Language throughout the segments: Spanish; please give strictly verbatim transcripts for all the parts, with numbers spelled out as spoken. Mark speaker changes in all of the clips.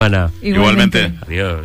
Speaker 1: Ana.
Speaker 2: Igualmente.
Speaker 1: Adiós.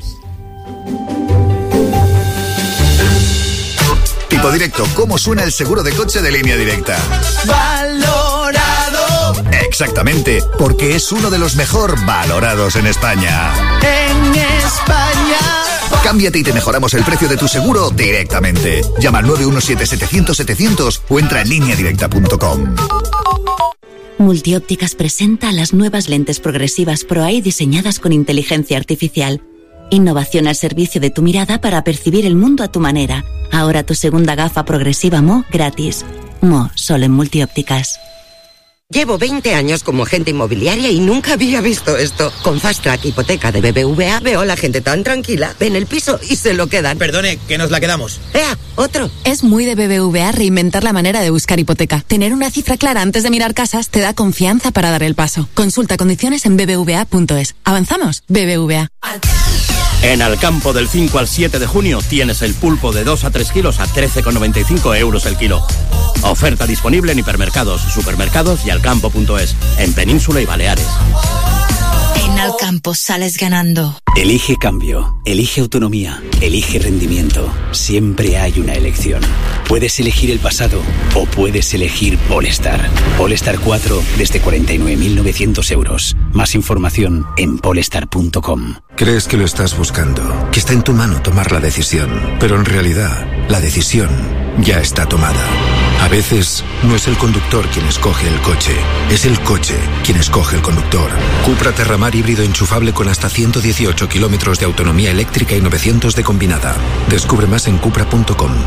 Speaker 3: Tipo Directo, ¿cómo suena el seguro de coche de Línea Directa?
Speaker 4: Valorado.
Speaker 3: Exactamente, porque es uno de los mejor valorados en España.
Speaker 4: En España.
Speaker 3: Cámbiate y te mejoramos el precio de tu seguro directamente. Llama al nueve uno siete setecientos setecientos o entra en línea directa punto com.
Speaker 5: Multiópticas presenta las nuevas lentes progresivas ProEye diseñadas con inteligencia artificial. Innovación al servicio de tu mirada para percibir el mundo a tu manera. Ahora tu segunda gafa progresiva M O gratis. M O, solo en Multiópticas.
Speaker 6: Llevo veinte años como agente inmobiliaria y nunca había visto esto. Con Fast Track Hipoteca de B B V A veo a la gente tan tranquila, ven el piso y se lo quedan.
Speaker 7: Perdone, que nos la quedamos.
Speaker 6: ¡Ea, otro!
Speaker 8: Es muy de B B V A reinventar la manera de buscar hipoteca. Tener una cifra clara antes de mirar casas te da confianza para dar el paso. Consulta condiciones en b b v a punto es. ¿Avanzamos? B B V A.
Speaker 9: En Alcampo del cinco al siete de junio tienes el pulpo de dos a tres kilos a trece con noventa y cinco euros el kilo. Oferta disponible en hipermercados, supermercados y alcampo punto es, en Península y Baleares.
Speaker 10: En Alcampo sales ganando.
Speaker 11: Elige cambio, elige autonomía, elige rendimiento. Siempre hay una elección. Puedes elegir el pasado o puedes elegir Polestar. Polestar cuatro desde cuarenta y nueve mil novecientos euros. Más información en polestar punto com.
Speaker 12: Crees que lo estás buscando, que está en tu mano tomar la decisión, pero en realidad la decisión ya está tomada. A veces no es el conductor quien escoge el coche, es el coche quien escoge el conductor. Cupra Terramar híbrido enchufable con hasta ciento dieciocho kilómetros de autonomía eléctrica y novecientos de combinada. Descubre más en cupra punto com.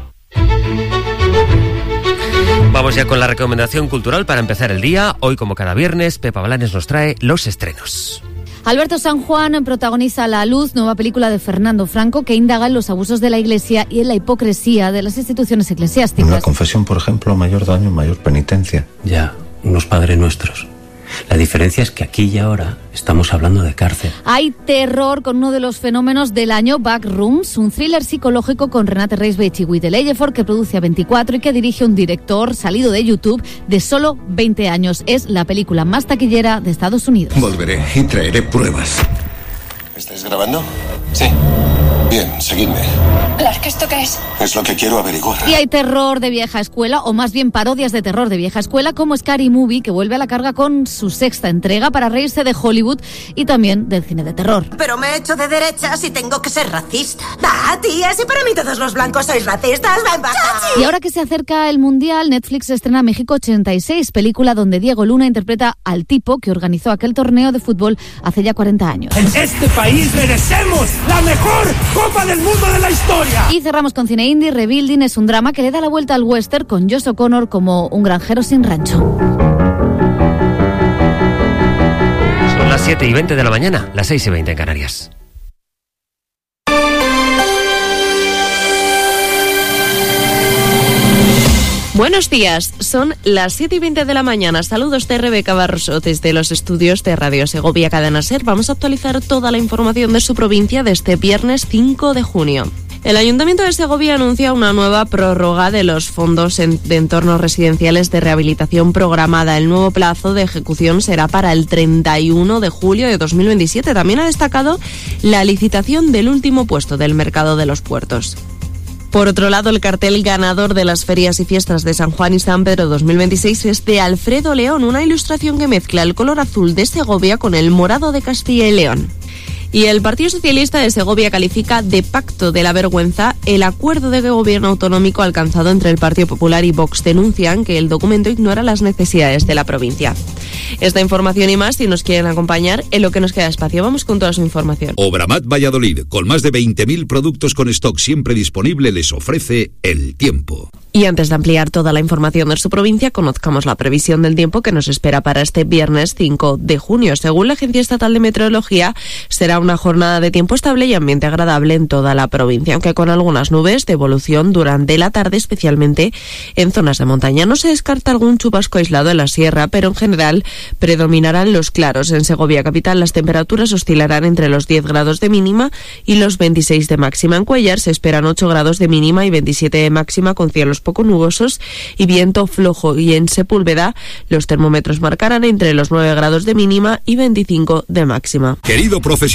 Speaker 1: Vamos ya con la recomendación cultural para empezar el día. Hoy, como cada viernes, Pepa Blanes nos trae los estrenos.
Speaker 13: Alberto San Juan protagoniza La Luz, nueva película de Fernando Franco que indaga en los abusos de la Iglesia y en la hipocresía de las instituciones eclesiásticas.
Speaker 14: Una confesión, por ejemplo, mayor daño, mayor penitencia.
Speaker 15: Ya, unos Padre Nuestros. La diferencia es que aquí y ahora estamos hablando de cárcel.
Speaker 13: Hay terror con uno de los fenómenos del año, Backrooms, un thriller psicológico con Renate Reisbach y Guy Leyeford que produce A veinticuatro y que dirige un director salido de YouTube de solo veinte años. Es la película más taquillera de Estados Unidos.
Speaker 12: Volveré y traeré pruebas.
Speaker 16: ¿Estáis grabando? Sí. Bien, seguidme.
Speaker 10: Clark, ¿esto qué es?
Speaker 16: Es lo que quiero averiguar.
Speaker 13: Y hay terror de vieja escuela, o más bien parodias de terror de vieja escuela, como Scary Movie, que vuelve a la carga con su sexta entrega para reírse de Hollywood y también del cine de terror.
Speaker 17: Pero me he hecho de derechas y tengo que ser racista. Va, tía, si para mí todos los blancos sois racistas, ven para acá.
Speaker 13: Y ahora que se acerca el Mundial, Netflix estrena México ochenta y seis, película donde Diego Luna interpreta al tipo que organizó aquel torneo de fútbol hace ya cuarenta años.
Speaker 18: En este país merecemos la mejor Copa del Mundo de la historia.
Speaker 13: Y cerramos con cine indie. Rebuilding es un drama que le da la vuelta al western con Josh O'Connor como un granjero sin rancho.
Speaker 1: Son las siete y veinte de la mañana, las seis y veinte en Canarias.
Speaker 19: Buenos días, son las siete y veinte de la mañana. Saludos de Rebeca Barroso desde los estudios de Radio Segovia Cadena Ser. Vamos a actualizar toda la información de su provincia de este viernes cinco de junio. El Ayuntamiento de Segovia anuncia una nueva prórroga de los fondos en, de entornos residenciales de rehabilitación programada. El nuevo plazo de ejecución será para el treinta y uno de julio de dos mil veintisiete. También ha destacado la licitación del último puesto del mercado de los puertos. Por otro lado, el cartel ganador de las ferias y fiestas de San Juan y San Pedro dos mil veintiséis es de Alfredo León, una ilustración que mezcla el color azul de Segovia con el morado de Castilla y León. Y el Partido Socialista de Segovia califica de pacto de la vergüenza el acuerdo de gobierno autonómico alcanzado entre el Partido Popular y Vox. Denuncian que el documento ignora las necesidades de la provincia. Esta información y más, si nos quieren acompañar, en lo que nos queda espacio. Vamos con toda su información.
Speaker 20: Obramat Valladolid, con más de veinte mil productos con stock siempre disponible, les ofrece el tiempo.
Speaker 19: Y antes de ampliar toda la información de su provincia, conozcamos la previsión del tiempo que nos espera para este viernes cinco de junio. Según la Agencia Estatal de Meteorología, será una jornada de tiempo estable y ambiente agradable en toda la provincia, aunque con algunas nubes de evolución durante la tarde, especialmente en zonas de montaña. No se descarta algún chubasco aislado en la sierra, pero en general predominarán los claros. En Segovia capital las temperaturas oscilarán entre los diez grados de mínima y los veintiséis de máxima. En Cuéllar se esperan ocho grados de mínima y veintisiete de máxima con cielos poco nubosos y viento flojo, y en Sepúlveda los termómetros marcarán entre los nueve grados de mínima y veinticinco de máxima.
Speaker 20: Querido profesional.